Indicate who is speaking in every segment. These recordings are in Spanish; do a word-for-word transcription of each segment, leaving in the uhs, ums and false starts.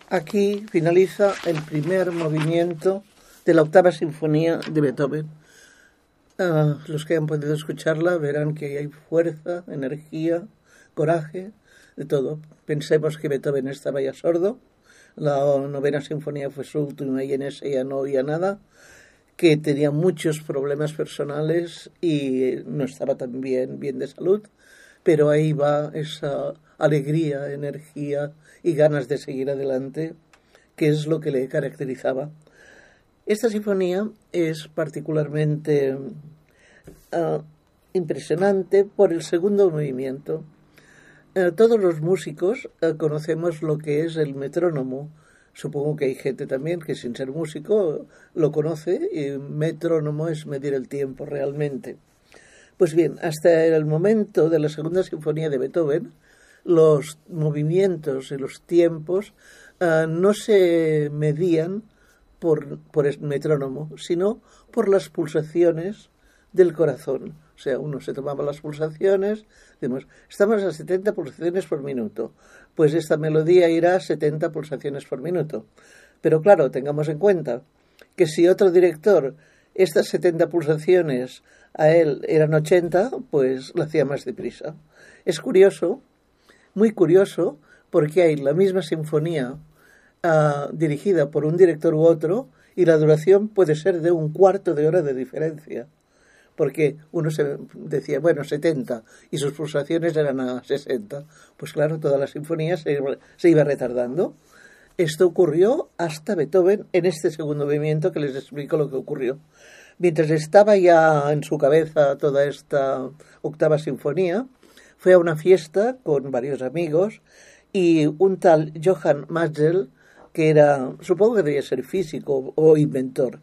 Speaker 1: Aquí finaliza el primer movimiento de la octava sinfonía de Beethoven. Uh, los que han podido escucharla verán que hay fuerza, energía, coraje, de todo. Pensemos que Beethoven estaba ya sordo, la novena sinfonía fue su última y en ese ya no oía nada, que tenía muchos problemas personales y no estaba tan bien, bien de salud, pero ahí va esa alegría, energía y ganas de seguir adelante, que es lo que le caracterizaba. Esta sinfonía es particularmente uh, impresionante por el segundo movimiento. Uh, todos los músicos uh, conocemos lo que es el metrónomo. Supongo que hay gente también que sin ser músico lo conoce, y metrónomo es medir el tiempo realmente. Pues bien, hasta el momento de la segunda sinfonía de Beethoven, los movimientos y los tiempos uh, no se medían por, por el metrónomo, sino por las pulsaciones del corazón. O sea, uno se tomaba las pulsaciones, decimos, estamos a setenta pulsaciones por minuto, pues esta melodía irá a setenta pulsaciones por minuto. Pero claro, tengamos en cuenta que si otro director, estas setenta pulsaciones a él eran ochenta, pues lo hacía más deprisa. Es curioso, muy curioso, porque hay la misma sinfonía uh, dirigida por un director u otro y la duración puede ser de un cuarto de hora de diferencia. Porque uno se decía, bueno, setenta, y sus pulsaciones eran a sesenta. Pues claro, toda la sinfonía se, se iba retardando. Esto ocurrió hasta Beethoven en este segundo movimiento, que les explico lo que ocurrió. Mientras estaba ya en su cabeza toda esta octava sinfonía, fue a una fiesta con varios amigos y un tal Johann Matzel, que era, supongo que debía ser físico o inventor,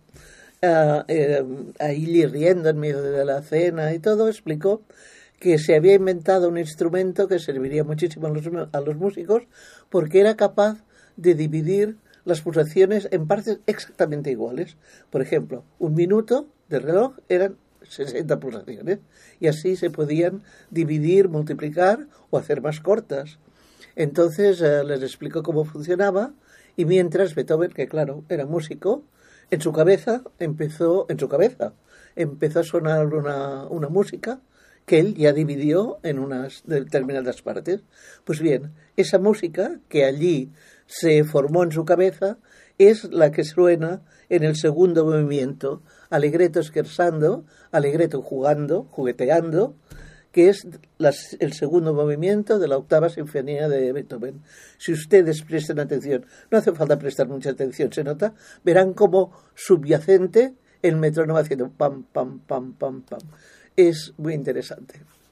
Speaker 1: Uh, eh, ahí riendo en medio de la cena y todo, explicó que se había inventado un instrumento que serviría muchísimo a los, a los músicos porque era capaz de dividir las pulsaciones en partes exactamente iguales. Por ejemplo, un minuto de reloj eran sesenta pulsaciones y así se podían dividir, multiplicar o hacer más cortas. Entonces uh, les explicó cómo funcionaba y mientras Beethoven, que claro, era músico, En su cabeza empezó, en su cabeza empezó a sonar una, una música que él ya dividió en unas determinadas partes. Pues bien, esa música que allí se formó en su cabeza es la que suena en el segundo movimiento, allegretto scherzando, allegretto jugando, jugueteando, que es las, el segundo movimiento de la octava sinfonía de Beethoven. Si ustedes prestan atención, no hace falta prestar mucha atención, se nota, verán como subyacente el metrónomo haciendo pam, pam, pam, pam, pam. Es muy interesante.